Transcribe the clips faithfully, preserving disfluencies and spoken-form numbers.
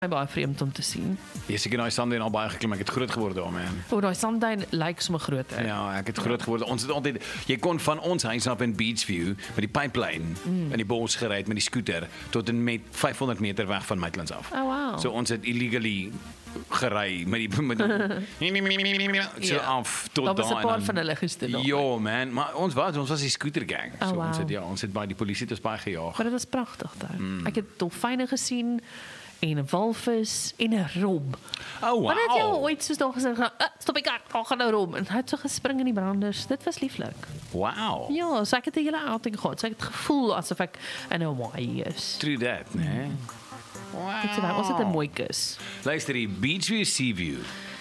baie vreemd om te sien. Jy seker daai sandduin al baie geklim, ek het groot geword daar, man. O, daai sandduin lyk sommer groter. Ja, ek het groot geword. Ons het altyd, jy kon van ons huis af in Beachview met die pipeline mm. in die bos gery met die scooter tot en met vyfhonderd meter weg van Maitlands af. Oh, wow. So ons het illegally gery met die met die, so ja. af tot daar. Daar was 'n paar van hulle gister nog. Ja, man, maar ons was ons was die scooter gang. Oh, so wow. ons het ja, ons het by die polisie het ons baie gejaag. Maar dit was pragtig daar. Mm. Ek het dolfyne gesien en 'n walvis en 'n rom. Oh, wow. Maar het jy ooit soos daar gesê, uh, stop die kar, daar gaan 'n rom. En hy het so gespring in die branders. Dit was lieflik. Wow. Ja, so ek het 'n hele outing gehad. So ek het gevoel asof ek in Hawaii is. True that, né? Mm. Wow. Dit was 'n mooi kus. Luister, die Beachview Seaview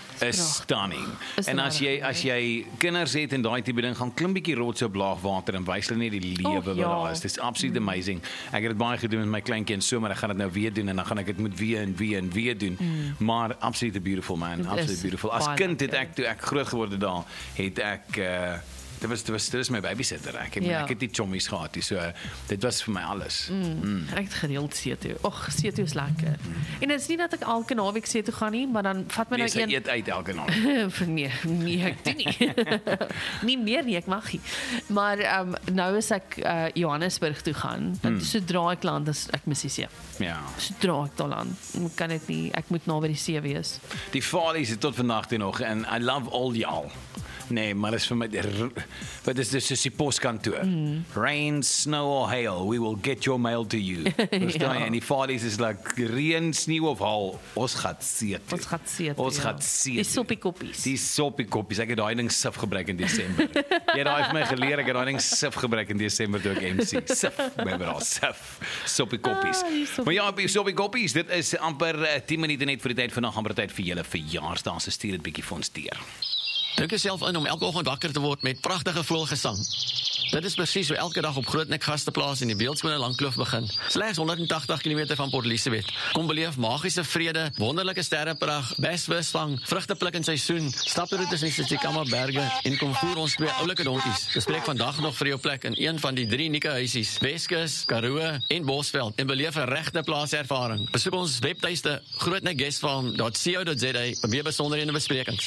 is stunning. Is en as jy as jy kinders het en daai tipe ding, gaan klim bietjie rots op laagwater en wys hulle net die lewe Och, wat ja. daar is. Dit is absoluut mm. amazing. Ek het dit baie gedoen met my kleintjie in somer. Ek gaan dit nou weer doen en dan gaan ek dit met weer en weer en weer doen. Mm. Maar absoluut beautiful, man. Absoluut beautiful. As kind het ek toe ek groot geword het daar, het ek uh, Dit was, dit was, dit was my babysitter. Ek het, ja. ek het die chommies gehad. So, dit was vir my alles. Mm. Mm. Ek het gereeld see toe. Och, see toe is lekker. Mm. En dit is nie dat ek elke naweek see toe gaan nie, maar dan vat my nee, nou een... Nee, eet uit elke naweek. nee, nee, ek doen nie. nie meer nie, ek mag nie. Maar um, nou is ek uh, Johannesburg toe gaan. Want mm. sodra ek land, is ek mis die see. Ja. Sodra ek daar land, kan dit nie, ek moet naby die see wees. Die Falies het tot vandag toe nog, en I love all y'all. Nee, maar dit is vir my, wat is dit soos die poskantoor? Mm. Rain, snow or hail, we will get your mail to you. ja. En die Falies is like, reën, sneeu of haal, ons gaat see toe. Ons gaat see toe, Ons ja. gaat see Die toe. sopiekoppies. Die sopiekoppies, ek het daai ding sif gebruik in Desember. Jy het daai vir my geleer, ek het daai ding sif gebruik in Desember toe ek M C. Sif, remember al, sif, sopiekoppies. Ah, maar ja, sopiekoppies, dit is amper uh, tien minute net vir die tyd vandag, amper tyd vir julle verjaarsdag, so stuur dit bietjie vir ons deur. Druk jouself in om elke oggend wakker te word met pragtige voëlgesang. Dit is presies hoe elke dag op Grootnek Gasteplaas in die Beeldskone Langkloof begin. Slegs honderd en tagtig kilometer van Port Elizabeth. Kom beleef magiese vrede, wonderlike sterrepragt, besvisvang, vrugtepluk in seisoen, staproetes in die Tsikamma berge en kom voer ons twee oulike donkies. Bespreek vandag nog vir jou plek in een van die drie unieke huisies, Weskus, Karoo en Bosveld en beleef 'n regte plaaservaring. Besoek ons webtuiste grootnek guest farm dot co dot za vir meer besonderhede en besprekings.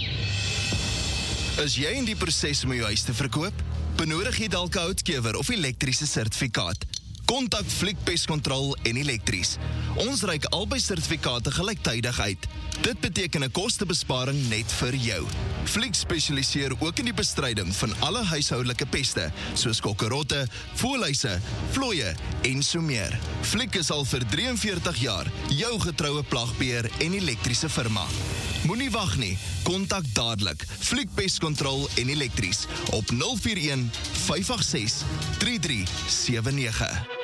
Is jy in die proses om jou huis te verkoop? Benodig jy dalk 'n houtkewer of elektriese sertifikaat? Kontak Fliek Pest Control en Elektries. Ons reik albei sertifikate gelyktydig uit. Dit beteken 'n kostebesparing net vir jou. Fliek spesialiseer ook in die bestryding van alle huishoudelike peste, soos kokkerotte, voëlhuise, vlooie en so meer. Fliek is al vir drie en veertig jaar jou getroue plagbeheer en elektriese firma. Moenie wag nie, kontak dadelik Fliek Pest Control en Elektries op nul vier een, vyf agt ses, drie drie sewe nege.